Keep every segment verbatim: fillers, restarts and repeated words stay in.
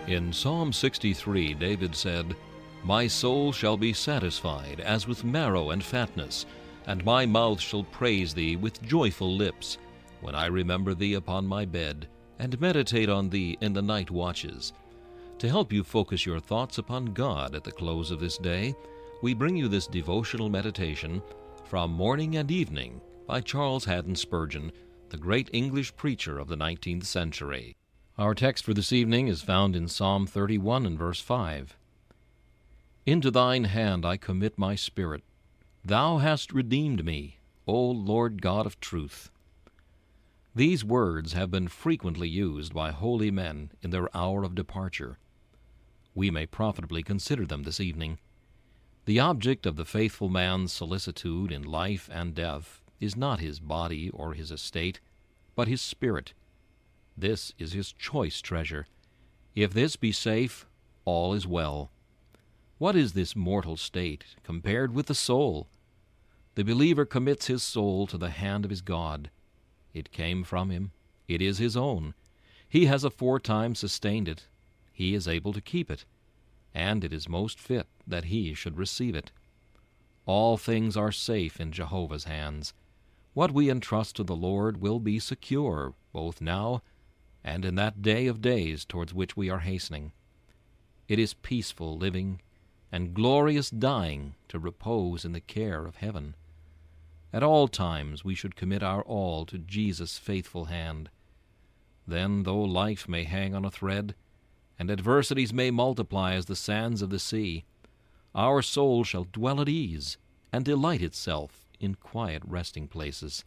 In Psalm sixty-three, David said, "My soul shall be satisfied as with marrow and fatness, and my mouth shall praise thee with joyful lips, when I remember thee upon my bed, and meditate on thee in the night watches." To help you focus your thoughts upon God at the close of this day, we bring you this devotional meditation from Morning and Evening by Charles Haddon Spurgeon, the great English preacher of the nineteenth century. Our text for this evening is found in Psalm thirty-one and verse five. "Into thine hand I commit my spirit. Thou hast redeemed me, O Lord God of truth." These words have been frequently used by holy men in their hour of departure. We may profitably consider them this evening. The object of the faithful man's solicitude in life and death is not his body or his estate, but his spirit. This is his choice treasure. If this be safe, all is well. What is this mortal state compared with the soul? The believer commits his soul to the hand of his God. It came from him. It is his own. He has aforetime sustained it. He is able to keep it, and it is most fit that he should receive it. All things are safe in Jehovah's hands. What we entrust to the Lord will be secure, both now and in that day of days towards which we are hastening. It is peaceful living and glorious dying to repose in the care of heaven. At all times we should commit our all to Jesus' faithful hand. Then, though life may hang on a thread, and adversities may multiply as the sands of the sea, our soul shall dwell at ease and delight itself in quiet resting places.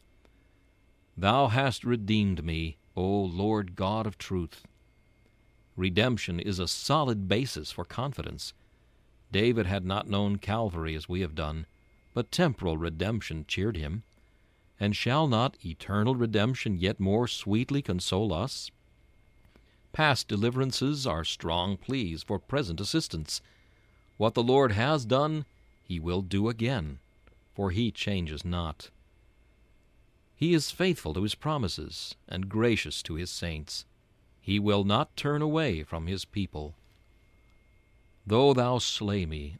Thou hast redeemed me, O Lord God of truth. Redemption is a solid basis for confidence. David had not known Calvary as we have done, but temporal redemption cheered him. And shall not eternal redemption yet more sweetly console us? Past deliverances are strong pleas for present assistance. What the Lord has done, he will do again, for he changes not. He is faithful to his promises and gracious to his saints. He will not turn away from his people. Though thou slay me,